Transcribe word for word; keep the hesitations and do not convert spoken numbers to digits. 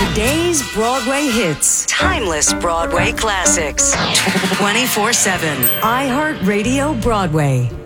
Today's Broadway hits. Timeless Broadway classics. twenty-four seven. iHeartRadio Broadway.